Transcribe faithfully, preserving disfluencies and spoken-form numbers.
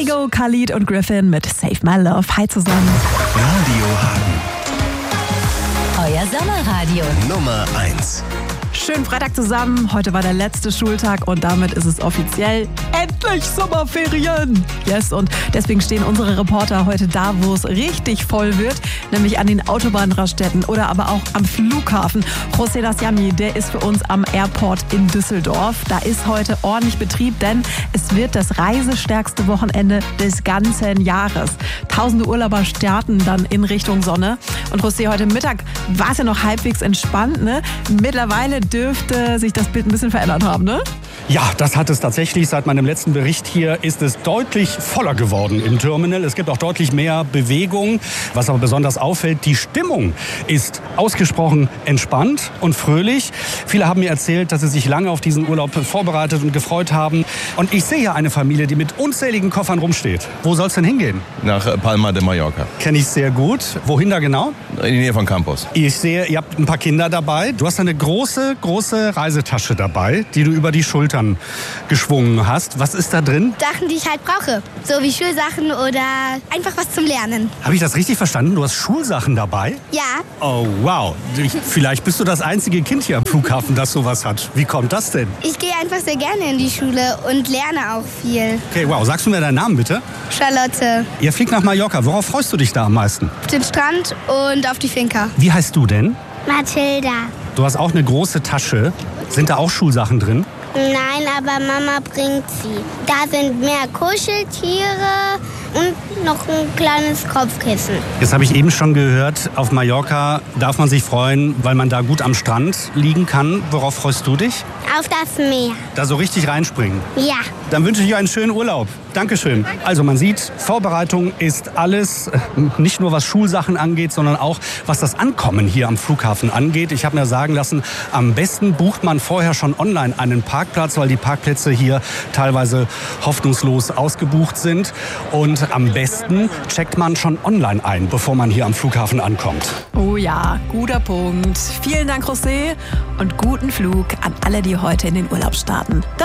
Ego, Khalid und Griffin mit Save My Love. Hi zusammen. Radio Hagen. Euer Sommerradio. Nummer eins. Schönen Freitag zusammen. Heute war der letzte Schultag und damit ist es offiziell endlich Sommerferien. Yes, und deswegen stehen unsere Reporter heute da, wo es richtig voll wird, nämlich an den Autobahnraststätten oder aber auch am Flughafen. José Daciami, der ist für uns am Airport in Düsseldorf. Da ist heute ordentlich Betrieb, denn es wird das reisestärkste Wochenende des ganzen Jahres. Tausende Urlauber starten dann in Richtung Sonne. Und José, heute Mittag war es ja noch halbwegs entspannt, ne? Mittlerweile dürfte sich das Bild ein bisschen verändert haben, ne? Ja, das hat es tatsächlich. Seit meinem letzten Bericht hier ist es deutlich voller geworden im Terminal. Es gibt auch deutlich mehr Bewegung. Was aber besonders auffällt, die Stimmung ist ausgesprochen entspannt und fröhlich. Viele haben mir erzählt, dass sie sich lange auf diesen Urlaub vorbereitet und gefreut haben. Und ich sehe hier eine Familie, die mit unzähligen Koffern rumsteht. Wo soll es denn hingehen? Nach Palma de Mallorca. Kenne ich sehr gut. Wohin da genau? In die Nähe von Campos. Ich sehe, ihr habt ein paar Kinder dabei. Du hast eine große, große Reisetasche dabei, die du über die Schultern geschwungen hast. Was ist da drin? Sachen, die ich halt brauche. So wie Schulsachen oder einfach was zum Lernen. Habe ich das richtig verstanden? Du hast Schulsachen dabei? Ja. Oh, wow. Ich, vielleicht bist du das einzige Kind hier am Flughafen, das sowas hat. Wie kommt das denn? Ich gehe einfach sehr gerne in die Schule und lerne auch viel. Okay, wow. Sagst du mir deinen Namen bitte? Charlotte. Ihr fliegt nach Mallorca. Worauf freust du dich da am meisten? Auf den Strand und auf die Finca. Wie heißt du denn? Mathilda. Du hast auch eine große Tasche. Sind da auch Schulsachen drin? Nein, aber Mama bringt sie. Da sind mehr Kuscheltiere und noch ein kleines Kopfkissen. Jetzt habe ich eben schon gehört, auf Mallorca darf man sich freuen, weil man da gut am Strand liegen kann. Worauf freust du dich? Auf das Meer. Da so richtig reinspringen? Ja. Dann wünsche ich euch einen schönen Urlaub. Dankeschön. Also man sieht, Vorbereitung ist alles, nicht nur was Schulsachen angeht, sondern auch was das Ankommen hier am Flughafen angeht. Ich habe mir sagen lassen, am besten bucht man vorher schon online einen Parkplatz, weil die Parkplätze hier teilweise hoffnungslos ausgebucht sind. Und am besten checkt man schon online ein, bevor man hier am Flughafen ankommt. Oh ja, guter Punkt. Vielen Dank, José, und guten Flug an alle, die heute in den Urlaub starten.